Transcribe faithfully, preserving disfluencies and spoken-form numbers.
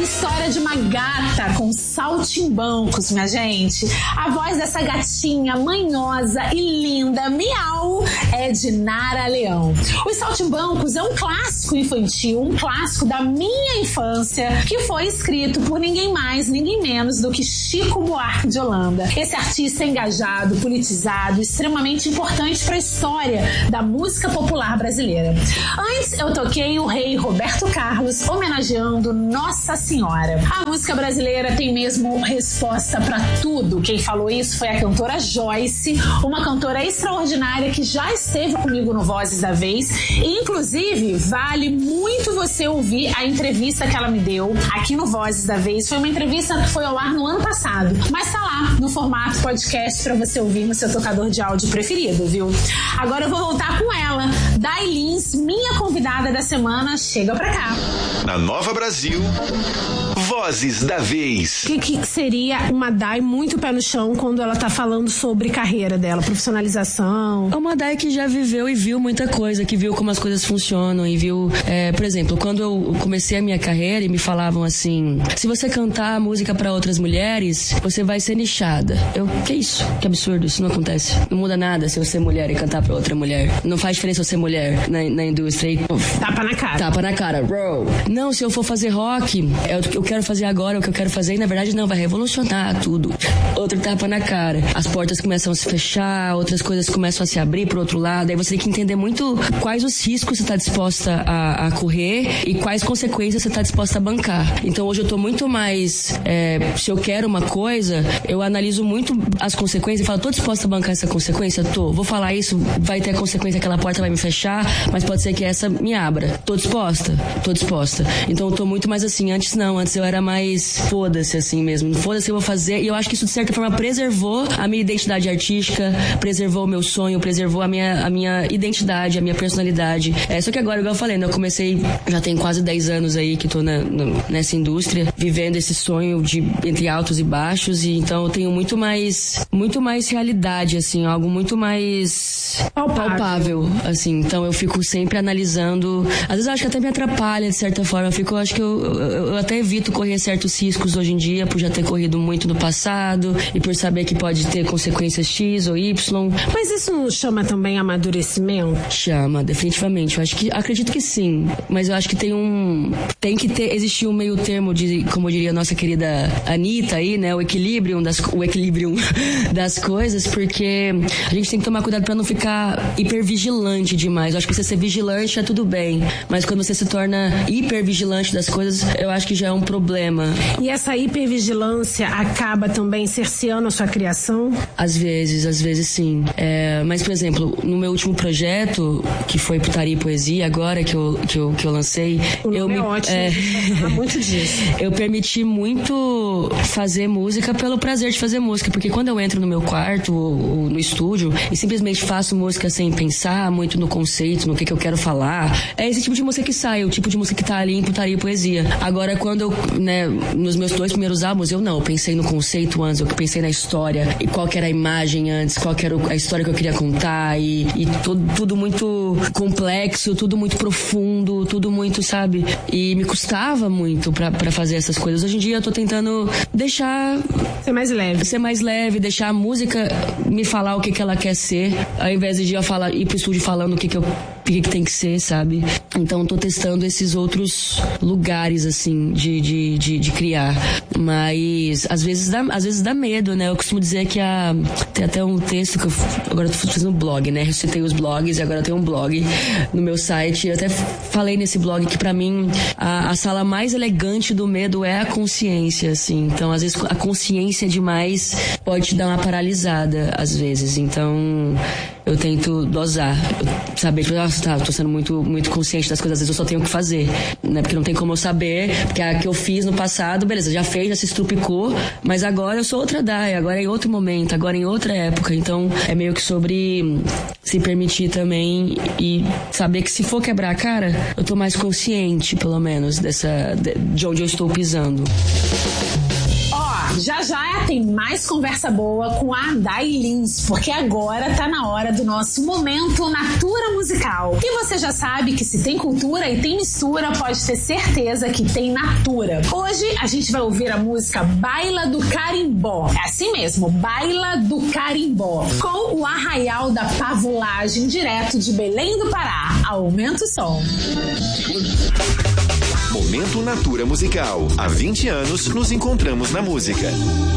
História de uma gata com saltimbancos, minha gente. A voz dessa gatinha manhosa e linda, miau, é de Nara Leão. Os Saltimbancos é um clássico infantil, um clássico da minha infância, que foi escrito por ninguém mais, ninguém menos do que Chico Buarque de Holanda. Esse artista engajado, politizado, extremamente importante para a história da música popular brasileira. Antes eu toquei o rei Roberto Carlos, homenageando Nossa Senhora. A música brasileira tem mesmo resposta para tudo. Quem falou isso foi a cantora Joyce, uma cantora extraordinária que já esteve comigo no Vozes da Vez. E, inclusive, vale muito você ouvir a entrevista que ela me deu aqui no Vozes da Vez. Foi uma entrevista que foi ao ar no ano passado, mas tá lá no formato podcast para você ouvir no seu tocador de áudio preferido, viu? Agora eu vou voltar com ela. Dai Lins, minha convidada da semana, chega pra cá. Na Nova Brasil, Vozes da Vez. O que, que seria uma Dai muito pé no chão quando ela tá falando sobre carreira dela, profissionalização? É uma Dai que já viveu e viu muita coisa, que viu como as coisas funcionam e viu, é, por exemplo, quando eu comecei a minha carreira e me falavam assim, se você cantar música pra outras mulheres, você vai ser nichada. Eu, que isso? Que absurdo, isso não acontece. Não muda nada se eu ser mulher e cantar pra outra mulher. Não faz diferença eu ser mulher na, na indústria. E, uf, tapa na cara. Tapa na cara, bro. Não, se eu for fazer rock, é o que eu quero fazer agora, é o que eu quero fazer, e na verdade não, vai revolucionar tudo. Outro tapa na cara. As portas começam a se fechar, outras coisas começam a se abrir pro outro lado, aí você tem que entender muito quais os riscos você tá disposta a, a correr e quais consequências você tá disposta a bancar. Então hoje eu tô muito mais, é, se eu quero uma coisa, eu analiso muito as consequências e falo, tô disposta a bancar essa consequência? Tô. Vou falar isso, vai ter a consequência, aquela porta vai me fechar, mas pode ser que essa me abra. Tô disposta? Tô disposta. Então eu tô muito mais assim, antes não, antes eu era mais foda-se assim mesmo, foda-se eu vou fazer, e eu acho que isso de certa forma preservou a minha identidade artística, preservou o meu sonho, preservou a minha, a minha identidade, a minha personalidade. É, só que agora, igual eu falei, né, eu comecei, já tem quase dez anos aí que tô na, na, nessa indústria, vivendo esse sonho de entre altos e baixos, e então eu tenho muito mais, muito mais realidade, assim, algo muito mais palpável, palpável assim, então eu fico sempre analisando, às vezes eu acho que até me atrapalha de certa forma, eu fico, eu acho que eu, eu, eu até evito correr certos riscos hoje em dia, por já ter corrido muito no passado, e por saber que pode ter consequências X ou Y. Mas isso não chama também amadurecimento? Chama, definitivamente, eu acho que, acredito que sim, mas eu acho que tem um, tem que ter, existir um meio termo de, como diria a nossa querida Anitta aí, né, o equilíbrio das, o equilíbrio das coisas, porque a gente tem que tomar cuidado pra não ficar hipervigilante demais. Eu acho que você ser vigilante é tudo bem, mas quando você se torna hipervigilante das coisas, eu acho que já é um problema. E essa hipervigilância acaba também cerceando a sua criação? Às vezes, às vezes sim. É, mas, por exemplo, no meu último projeto, que foi Putaria e Poesia, agora que eu, que eu, que eu lancei, o eu me, é ótimo, é, muito disso. Eu permiti muito fazer música pelo prazer de fazer música, porque quando eu entro no meu quarto ou, ou no estúdio e simplesmente faço música sem pensar muito no conceito, no que, que eu quero falar, é esse tipo de música que sai, o tipo de música que tá ali em Putaria e Poesia. Agora, quando eu, né, nos meus dois primeiros álbuns, eu não, eu pensei no conceito antes, eu pensei na história, e qual que era a imagem antes, qual que era a história que eu queria contar, e, e tudo, tudo muito complexo, tudo muito profundo, tudo muito, sabe? E me custava muito pra, pra fazer essas coisas. Hoje em dia eu tô tentando deixar... Ser mais leve. Ser mais leve, deixar a música me falar o que que ela quer ser, ao invés de eu falar, ir pro estúdio falando o que que eu, o que que tem que ser, sabe? Então tô testando esses outros lugares, assim, de, de, de, de criar. Mas às vezes, dá, às vezes dá medo, né? Eu costumo dizer que a... Tem até um texto que eu... Agora eu tô fazendo um blog, né? Eu citei os blogs e agora eu tenho um blog no meu site. Eu até falei nesse blog que pra mim a, a sala mais elegante do medo é a consciência, assim. Então às vezes a consciência demais pode te dar uma paralisada, às vezes. Então eu tento dosar, saber, tipo, nossa, tá, tô sendo muito, muito consciente das coisas, às vezes eu só tenho que fazer, né? Porque não tem como eu saber, porque a que eu fiz no passado, beleza, já fez, já se estrupicou, mas agora eu sou outra Dai, agora é em outro momento, agora é em outra época, então é meio que sobre se permitir também e saber que se for quebrar a cara, eu tô mais consciente, pelo menos, dessa, de onde eu estou pisando. Já já tem mais conversa boa com a Day Lins, porque agora tá na hora do nosso Momento Natura Musical. E você já sabe que se tem cultura e tem mistura, pode ter certeza que tem Natura. Hoje a gente vai ouvir a música Baila do Carimbó. É assim mesmo, Baila do Carimbó, com o Arraial da Pavulagem, direto de Belém do Pará. Aumenta o som. Momento Natura Musical. Há vinte anos nos encontramos na música.